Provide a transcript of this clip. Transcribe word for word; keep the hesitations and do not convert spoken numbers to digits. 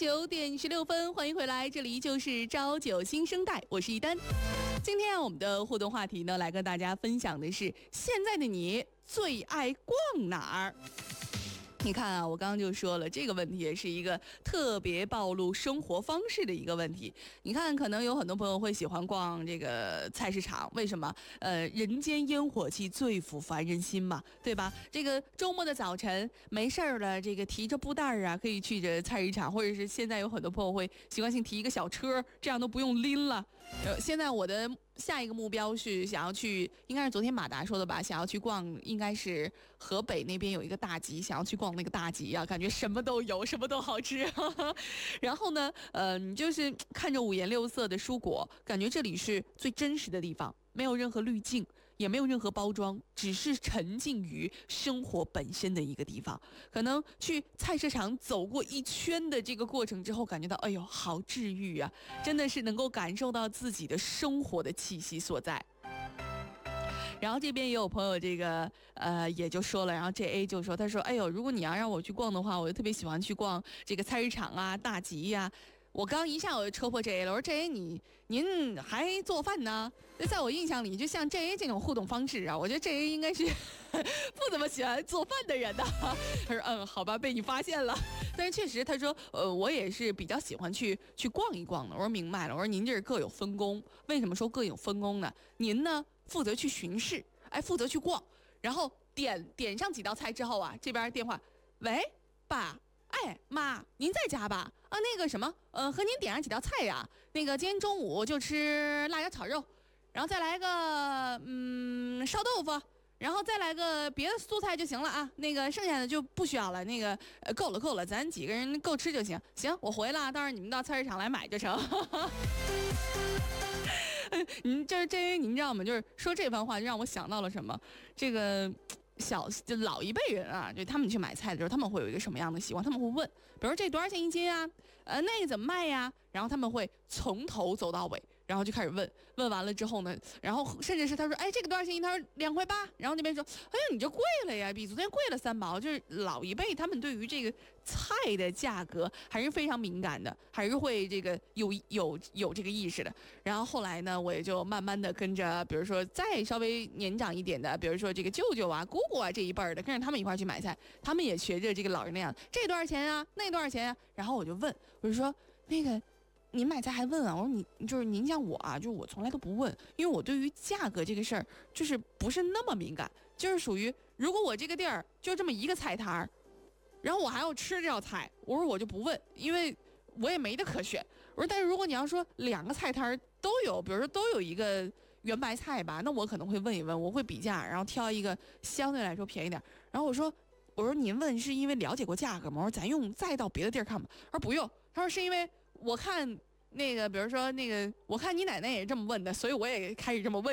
九点十六分，欢迎回来，这里就是朝九新生代，我是一丹。今天我们的互动话题呢，来跟大家分享的是现在的你最爱逛哪儿？你看啊，我刚刚就说了，这个问题也是一个特别暴露生活方式的一个问题。你看，可能有很多朋友会喜欢逛这个菜市场，为什么？呃，人间烟火气最抚凡人心嘛，对吧？这个周末的早晨没事儿了，这个提着布袋儿啊，可以去这菜市场，或者是现在有很多朋友会习惯性提一个小车，这样都不用拎了。呃，现在我的下一个目标是想要去，应该是昨天马达说的吧，想要去逛，应该是河北那边有一个大集，想要去逛那个大集啊，感觉什么都有，什么都好吃。然后呢，呃，你就是看着五颜六色的蔬果，感觉这里是最真实的地方，没有任何滤镜，也没有任何包装，只是沉浸于生活本身的一个地方。可能去菜市场走过一圈的这个过程之后，感觉到，哎呦，好治愈啊！真的是能够感受到自己的生活的气息所在。然后这边也有朋友这个呃也就说了，然后 J A 就说，他说，哎呦，如果你要让我去逛的话，我就特别喜欢去逛这个菜市场啊、大集呀、啊。我刚一下我就戳破 J A 了，我说 J A 你您还做饭呢？在我印象里，就像 J A 这种互动方式啊，我觉得 J A 应该是不怎么喜欢做饭的人的。他说嗯，好吧，被你发现了。但是确实，他说呃，我也是比较喜欢去去逛一逛的。我说明白了，我说您这是各有分工。为什么说各有分工呢？您呢负责去巡视，哎，负责去逛，然后点点上几道菜之后啊，这边电话，喂，爸。哎妈，您在家吧？啊，那个什么，呃，和您点上几道菜呀。那个今天中午就吃辣椒炒肉，然后再来个嗯烧豆腐，然后再来个别的素菜就行了啊。那个剩下的就不需要了。那个呃够了够了，咱几个人够吃就行。行，我回了，到时候你们到菜市场来买就成。您就是这，您知道吗？就是说这番话就让我想到了什么？这个。小就老一辈人啊，就他们去买菜的时候，他们会有一个什么样的习惯？他们会问，比如这多少钱一斤啊？呃，那个怎么卖呀？然后他们会从头走到尾，然后就开始问，问完了之后呢，然后甚至是他说，哎，这个多少钱一斤？他说两块八。然后那边说，哎呀，你这贵了呀，比昨天贵了三毛。就是老一辈他们对于这个菜的价格还是非常敏感的，还是会这个有有有这个意识的。然后后来呢，我也就慢慢的跟着，比如说再稍微年长一点的，比如说这个舅舅啊、姑姑啊这一辈儿的，跟着他们一块去买菜，他们也学着这个老人那样，这多少钱啊？那多少钱啊？然后我就问，我就说那个。您买菜还问啊？我说你就是您像我啊，就是我从来都不问，因为我对于价格这个事儿就是不是那么敏感，就是属于如果我这个地儿就这么一个菜摊儿，然后我还要吃这道菜，我说我就不问，因为我也没得可选。我说但是如果你要说两个菜摊儿都有，比如说都有一个圆白菜吧，那我可能会问一问，我会比价，然后挑一个相对来说便宜点。然后我说我说您问是因为了解过价格吗？我说咱用再到别的地儿看吧。他说不用，他说是因为我看那个，比如说那个，我看你奶奶也这么问的，所以我也开始这么问。